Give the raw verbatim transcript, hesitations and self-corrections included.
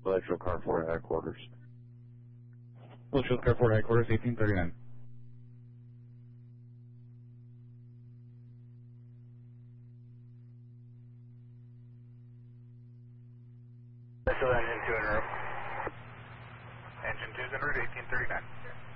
Electrical Car four headquarters. Electrical Car four headquarters, eighteen thirty-nine. Still engine two en route. Engine two's en route, eighteen thirty-nine.